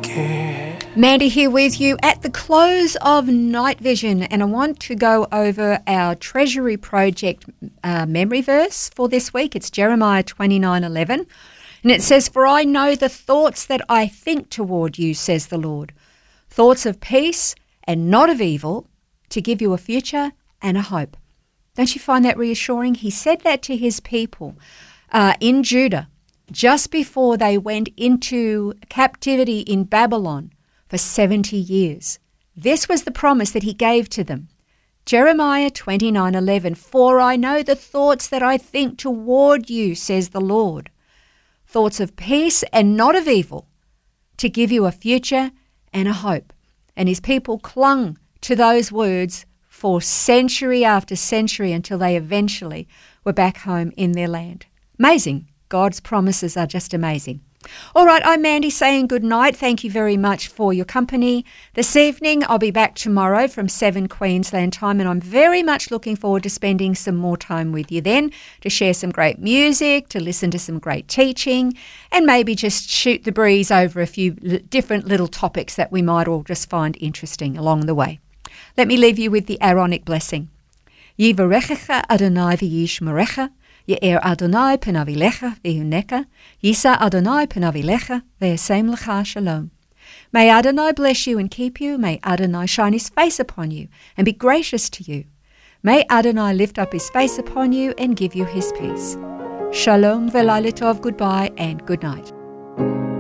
Mandy here with you at the close of Night Vision, and I want to go over our Treasury Project memory verse for this week. It's Jeremiah 29:11, and it says, "For I know the thoughts that I think toward you, says the Lord, thoughts of peace and not of evil, to give you a future and a hope." Don't you find that reassuring? He said that to his people in Judah just before they went into captivity in Babylon for 70 years. This was the promise that he gave to them. Jeremiah 29:11, "For I know the thoughts that I think toward you, says the Lord, thoughts of peace and not of evil, to give you a future and a hope." And his people clung to those words for century after century until they eventually were back home in their land. Amazing. God's promises are just amazing. All right, I'm Mandy saying good night. Thank you very much for your company this evening. I'll be back tomorrow from 7 Queensland time, and I'm very much looking forward to spending some more time with you then to share some great music, to listen to some great teaching, and maybe just shoot the breeze over a few different little topics that we might all just find interesting along the way. Let me leave you with the Aaronic blessing. Yivarechecha Adonai v'yishmerecha, Ye'er Adonai panav elecha v'yuneka, Yisa Adonai panav elecha v'yasem lecha shalom. May Adonai bless you and keep you. May Adonai shine his face upon you and be gracious to you. May Adonai lift up his face upon you and give you his peace. Shalom v'layla tov, goodbye and good night.